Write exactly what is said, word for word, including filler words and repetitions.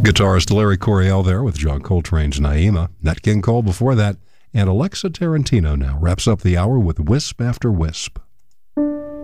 Guitarist Larry Coryell there with John Coltrane's Naima. Nat King Cole before that. And Alexa Tarantino now wraps up the hour with Wisp After Wisp.